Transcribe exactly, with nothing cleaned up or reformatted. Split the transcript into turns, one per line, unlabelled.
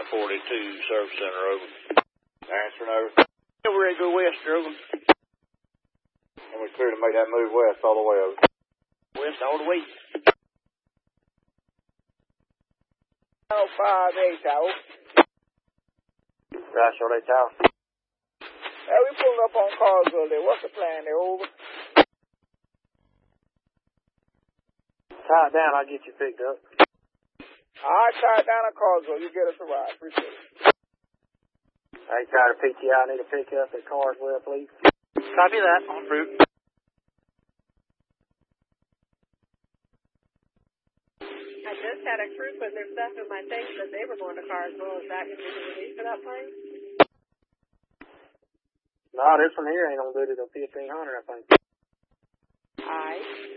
forty-two Service Center, over.
Answering, over.
Yeah, we're ready to go west, over.
And we clearly made that move west all the way, over.
West all the way.
Oh, five eight, Tower.
Right, short eight, Tower.
Yeah, we pulling up on Carswell there. What's the plan there, over?
Tie it down, I'll get you picked up.
All right, tie it down on Carswell. You get us a ride. Appreciate it.
Hey, Carter, P T I, I need a pickup at Carswell, please.
Copy that, en route.
I just had a crew put their stuff in my things that they were going to Carswell. Is that going to be the release for that plane?
No, this one here ain't on duty till fifteen hundred, I think.
All right.